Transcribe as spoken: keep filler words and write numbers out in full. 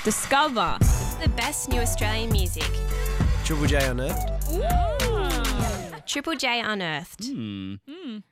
Discover the best new Australian music. Triple J Unearthed. Triple J Unearthed. Hmm. Mm.